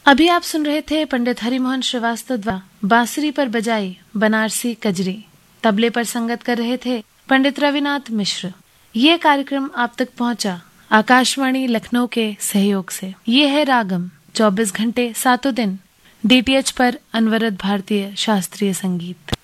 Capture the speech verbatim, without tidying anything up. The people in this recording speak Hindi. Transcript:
अभी आप सुन रहे थे पंडित हरिमोहन श्रीवास्तव द्वारा बांसुरी पर बजाई बनारसी कजरी। तबले पर संगत कर रहे थे पंडित रविनाथ मिश्र। ये कार्यक्रम आप तक पहुंचा आकाशवाणी लखनऊ के सहयोग से। ये है रागम, चौबीस घंटे सातों दिन डीटीएच पर अनवरत भारतीय शास्त्रीय संगीत।